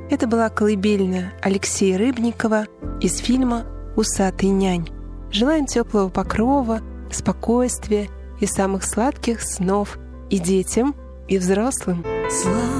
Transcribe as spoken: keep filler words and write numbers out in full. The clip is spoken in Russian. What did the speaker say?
Это была колыбельная Алексея Рыбникова из фильма «Усатый нянь». Желаем теплого покрова, спокойствия и самых сладких снов и детям, и взрослым.